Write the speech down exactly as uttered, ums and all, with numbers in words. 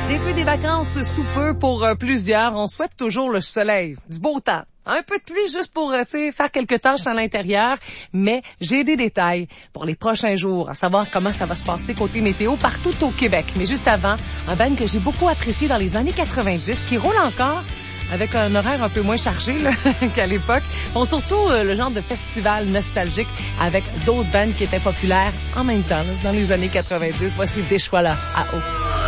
Début des vacances sous peu pour euh, plusieurs. On souhaite toujours le soleil, du beau temps. Un peu de pluie juste pour euh, faire quelques tâches à l'intérieur, mais j'ai des détails pour les prochains jours, à savoir comment ça va se passer côté météo partout au Québec. Mais juste avant, un band que j'ai beaucoup apprécié dans les années quatre-vingt-dix, qui roule encore avec un horaire un peu moins chargé là, qu'à l'époque. Bon, surtout euh, le genre de festival nostalgique avec d'autres bands qui étaient populaires en même temps là, dans les années quatre-vingt-dix. Voici Des Choix là, à eau.